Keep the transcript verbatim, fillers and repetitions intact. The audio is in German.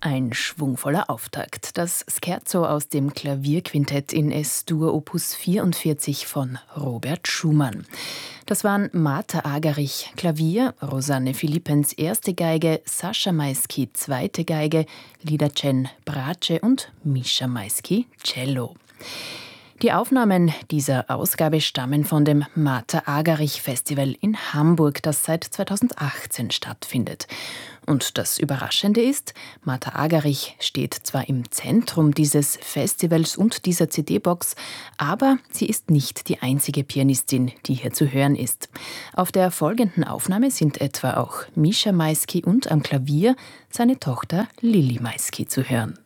Ein schwungvoller Auftakt. Das Scherzo aus dem Klavierquintett in Es-Dur Opus vierundvierzig von Robert Schumann. Das waren Martha Agerich Klavier, Rosanne Philippens erste Geige, Sascha Maisky zweite Geige, Lidachen Bratsche und Mischa Maisky Cello. Die Aufnahmen dieser Ausgabe stammen von dem Martha Agerich Festival in Hamburg, das seit zweitausendachtzehn stattfindet. Und das Überraschende ist, Martha Agerich steht zwar im Zentrum dieses Festivals und dieser C D-Box, aber sie ist nicht die einzige Pianistin, die hier zu hören ist. Auf der folgenden Aufnahme sind etwa auch Mischa Maisky und am Klavier seine Tochter Lilly Maisky zu hören.